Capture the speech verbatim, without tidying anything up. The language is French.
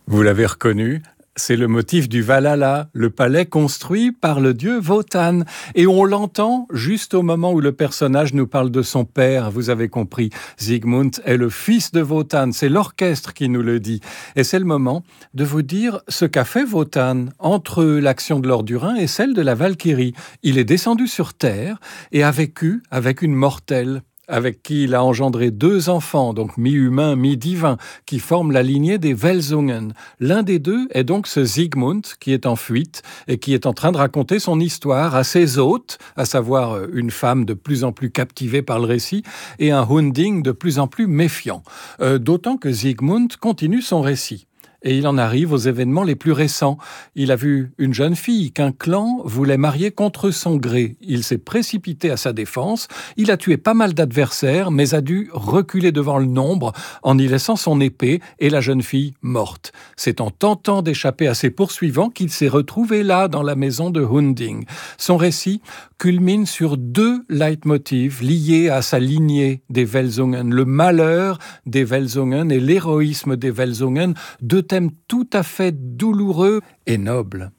Vous l'avez reconnu, c'est le motif du Valhalla, le palais construit par le dieu Wotan. Et on l'entend juste au moment où le personnage nous parle de son père. Vous avez compris, Sigmund est le fils de Wotan. C'est l'orchestre qui nous le dit. Et c'est le moment de vous dire ce qu'a fait Wotan entre l'action de Lordurin et celle de la Valkyrie. Il est descendu sur Terre et a vécu avec une mortelle, avec qui il a engendré deux enfants, donc mi-humains, mi-divins, qui forment la lignée des Welsungen. L'un des deux est donc ce Sigmund, qui est en fuite et qui est en train de raconter son histoire à ses hôtes, à savoir une femme de plus en plus captivée par le récit et un Hunding de plus en plus méfiant. Euh, d'autant que Sigmund continue son récit. Et il en arrive aux événements les plus récents. Il a vu une jeune fille qu'un clan voulait marier contre son gré. Il s'est précipité à sa défense. Il a tué pas mal d'adversaires, mais a dû reculer devant le nombre en y laissant son épée et la jeune fille morte. C'est en tentant d'échapper à ses poursuivants qu'il s'est retrouvé là, dans la maison de Hunding. Son récit culmine sur deux leitmotifs liés à sa lignée des Welsungen. Le malheur des Welsungen et l'héroïsme des Welsungen, deux thèmes tout à fait douloureux et nobles.